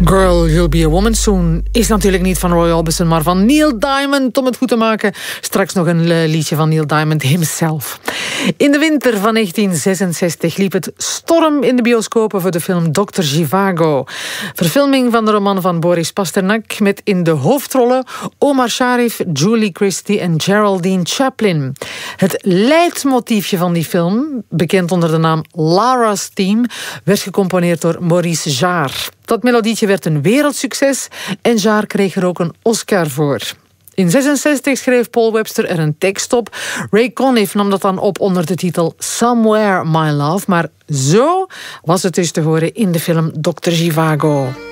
Girl, You'll Be a Woman Soon is natuurlijk niet van Roy Orbison, maar van Neil Diamond. Om het goed te maken, straks nog een liedje van Neil Diamond himself. In de winter van 1966 liep het storm in de bioscopen voor de film Dr. Zhivago. Verfilming van de roman van Boris Pasternak met in de hoofdrollen Omar Sharif, Julie Christie en Geraldine Chaplin. Het leidmotiefje van die film, bekend onder de naam Lara's Theme, werd gecomponeerd door Maurice Jarre. Dat melodietje werd een wereldsucces en Jarre kreeg er ook een Oscar voor. In 1966 schreef Paul Webster er een tekst op. Ray Conniff nam dat dan op onder de titel Somewhere My Love. Maar zo was het dus te horen in de film Dr. Zhivago.